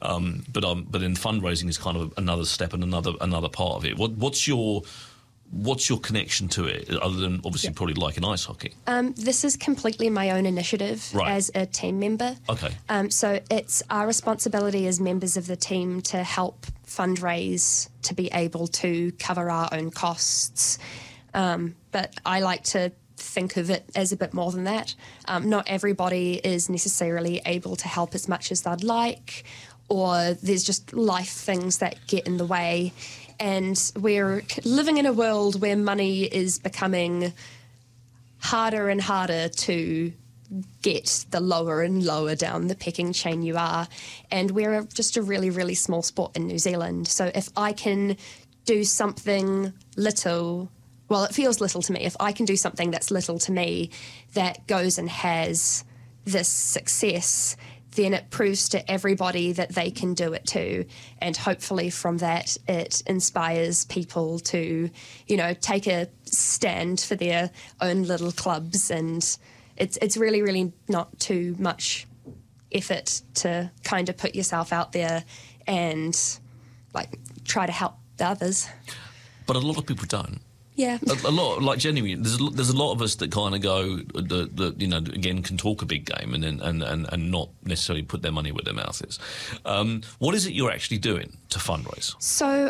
But then fundraising is kind of another step and another part of it. What's your connection to it, other than obviously probably like in ice hockey? This is completely my own initiative as a team member. Okay. So it's our responsibility as members of the team to help fundraise to be able to cover our own costs. But I like to think of it as a bit more than that. Not everybody is necessarily able to help as much as they'd like, or there's just life things that get in the way. And we're living in a world where money is becoming harder and harder to get the lower and lower down the pecking chain you are. And we're just a really, really small sport in New Zealand. So if I can do something little, well, it feels little to me. If I can do something that's little to me that goes and has this success, then it proves to everybody that they can do it too. And hopefully from that, it inspires people to, take a stand for their own little clubs. And it's really, really not too much effort to kind of put yourself out there and, try to help the others. But a lot of people don't. Yeah. A lot, genuinely, there's a lot of us that kind of go, again, can talk a big game and not necessarily put their money where their mouth is. What is it you're actually doing to fundraise? So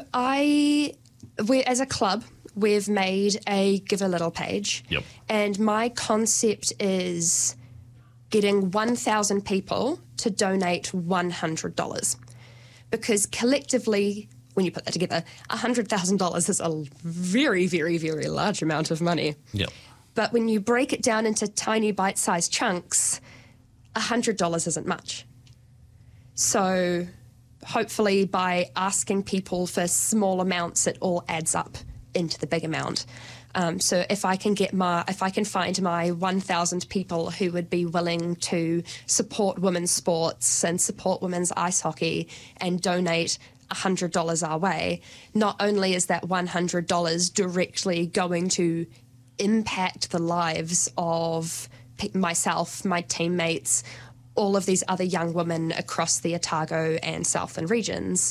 as a club, we've made a Give a Little page. Yep. And my concept is getting 1,000 people to donate $100. Because collectively, when you put that together, $100,000 is a very, very, very large amount of money. Yep. But when you break it down into tiny bite-sized chunks, $100 isn't much. So hopefully by asking people for small amounts, it all adds up into the big amount. So if I can find my 1,000 people who would be willing to support women's sports and support women's ice hockey and donate $100 our way, not only is that $100 directly going to impact the lives of myself, my teammates, all of these other young women across the Otago and Southland regions,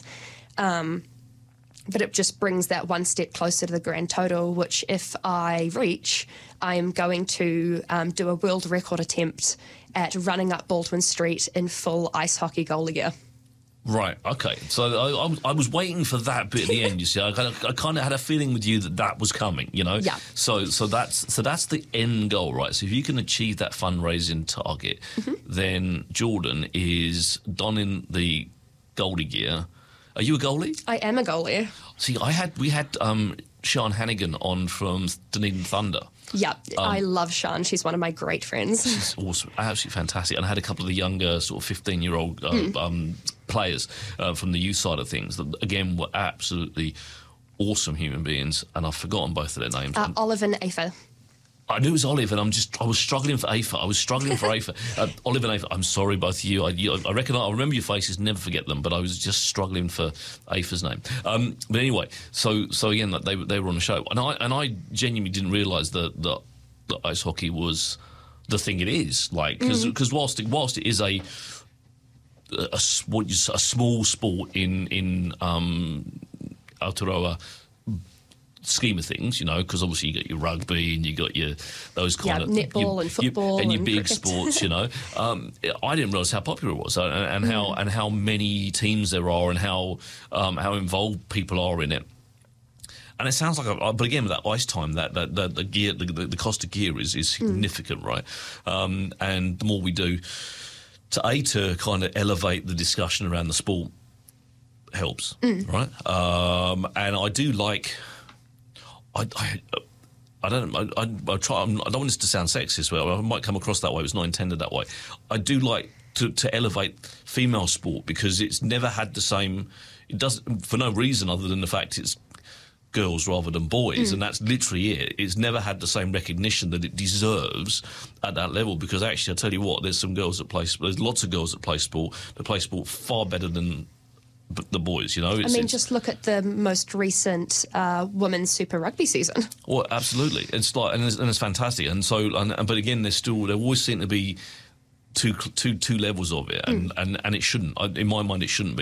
but it just brings that one step closer to the grand total, which if I reach, I am going to do a world record attempt at running up Baldwin Street in full ice hockey goalie gear. Right, okay. So I was waiting for that bit at the end, you see. I kind of had a feeling with you that was coming, Yeah. So that's the end goal, right? So if you can achieve that fundraising target, then Jordan is donning the goalie gear. Are you a goalie? I am a goalie. See, we had Sian Hannigan on from Dunedin Thunder. Yeah, I love Sian. She's one of my great friends. She's awesome, absolutely fantastic. And I had a couple of the younger, sort of 15-year-old players from the youth side of things that, again, were absolutely awesome human beings. And I've forgotten both of their names. Olive and Aoife. I knew it was Olive, and I was struggling for Aoife. Olive and Aoife, I'm sorry, both of you. I reckon I remember your faces, never forget them, but I was just struggling for Aoife's name. But anyway, so again, they were on the show, and I genuinely didn't realise that ice hockey was the thing it is, because whilst it is a small sport in Aotearoa scheme of things, because obviously you got your rugby and you got those kind of netball and football and your big cricket. sports. I didn't realise how popular it was and how many teams there are and how involved people are in it. And it sounds like, but again, with that ice time, that the gear, the cost of gear is significant, right? And the more we do to kind of elevate the discussion around the sport helps, right? And I do like. I don't know. I don't want this to sound sexist, but I might come across that way. It's not intended that way. I do like to elevate female sport because it's never had the same. It doesn't, for no reason other than the fact it's girls rather than boys, and that's literally it. It's never had the same recognition that it deserves at that level. Because actually, I tell you what, there's lots of girls that play sport far better than the boys, just look at the most recent women's Super Rugby season. Well, absolutely, it's fantastic, and so, but again, there always seem to be two levels of it, and it shouldn't. In my mind, it shouldn't be.